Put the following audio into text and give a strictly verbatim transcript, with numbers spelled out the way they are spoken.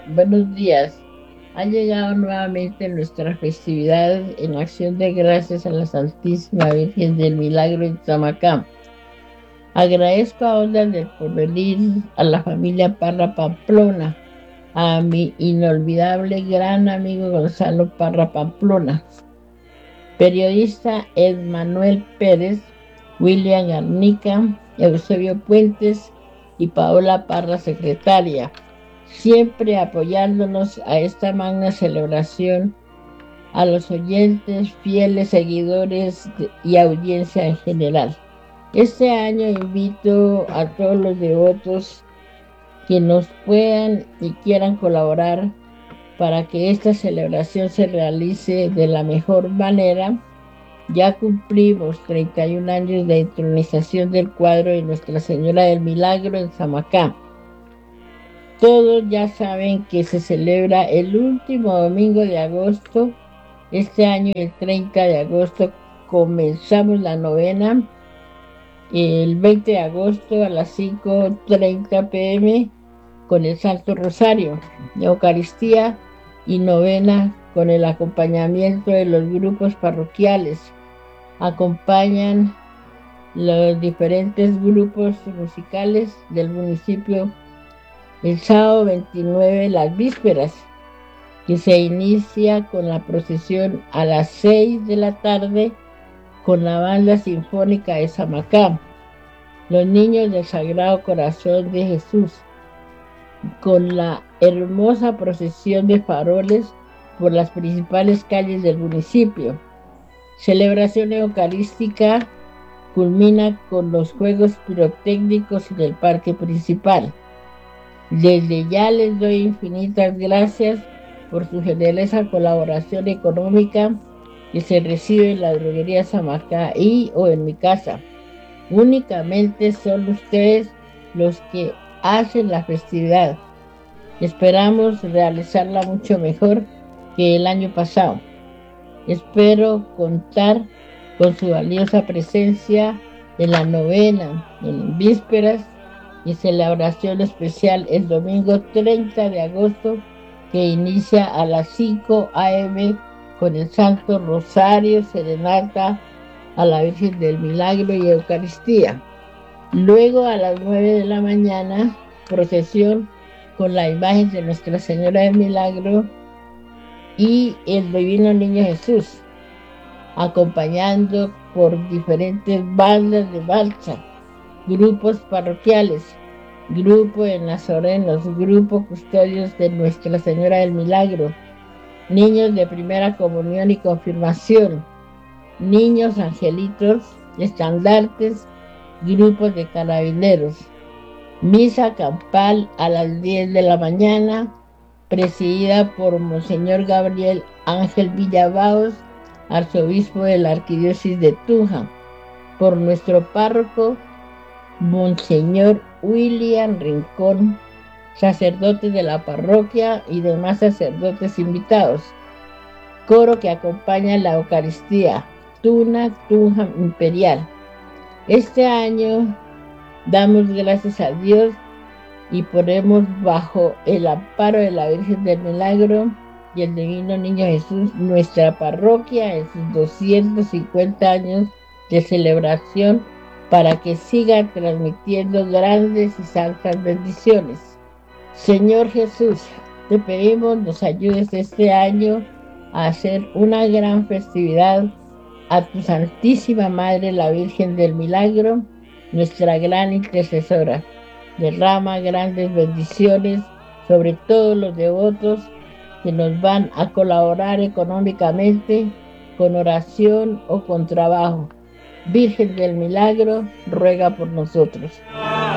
Buenos días. Ha llegado nuevamente nuestra festividad en acción de gracias a la Santísima Virgen del Milagro en Zamacá. Agradezco a Ondas del Porvenir, a la familia Parra Pamplona, a mi inolvidable gran amigo Gonzalo Parra Pamplona, periodista Edmanuel Pérez, William Garnica, Eusebio Puentes y Paola Parra, secretaria, siempre apoyándonos a esta magna celebración, a los oyentes, fieles seguidores de- y audiencia en general. Este año invito a todos los devotos que nos puedan y quieran colaborar para que esta celebración se realice de la mejor manera. Ya cumplimos treinta y un años de entronización del cuadro de Nuestra Señora del Milagro en Zamacá. Todos ya saben que se celebra el último domingo de agosto. Este año, el treinta de agosto, comenzamos la novena. El veinte de agosto a las cinco y treinta pm con el Santo Rosario, Eucaristía y novena con el acompañamiento de los grupos parroquiales. Acompañan los diferentes grupos musicales del municipio el sábado veintinueve, las vísperas, que se inicia con la procesión a las seis de la tarde con la banda sinfónica de Zamacá, los niños del Sagrado Corazón de Jesús, con la hermosa procesión de faroles por las principales calles del municipio. Celebración eucarística culmina con los juegos pirotécnicos en el parque principal. Desde ya les doy infinitas gracias por su generosa colaboración económica que se recibe en la droguería Zamacá y o en mi casa. Únicamente son ustedes los que hacen la festividad. Esperamos realizarla mucho mejor que el año pasado. Espero contar con su valiosa presencia en la novena, en vísperas y celebración especial el domingo treinta de agosto, que inicia a las cinco a m con el Santo Rosario, serenata a la Virgen del Milagro y Eucaristía. Luego a las nueve de la mañana, procesión con la imagen de Nuestra Señora del Milagro y el Divino Niño Jesús, acompañando por diferentes bandas de marcha, grupos parroquiales, grupo de nazarenos, grupo custodios de Nuestra Señora del Milagro, niños de primera comunión y confirmación, niños angelitos, estandartes, grupos de carabineros. Misa campal a las diez de la mañana, presidida por Monseñor Gabriel Ángel Villabaos, arzobispo de la Arquidiócesis de Tunja, por nuestro párroco Monseñor William Rincón, sacerdote de la parroquia y demás sacerdotes invitados. Coro que acompaña la Eucaristía, Tuna Tunja Imperial. Este año damos gracias a Dios y ponemos bajo el amparo de la Virgen del Milagro y el Divino Niño Jesús nuestra parroquia en sus doscientos cincuenta años de celebración, para que siga transmitiendo grandes y santas bendiciones. Señor Jesús, te pedimos nos ayudes este año a hacer una gran festividad a tu Santísima Madre, la Virgen del Milagro, nuestra gran intercesora. Derrama grandes bendiciones sobre todos los devotos que nos van a colaborar económicamente, con oración o con trabajo. Virgen del Milagro, ruega por nosotros.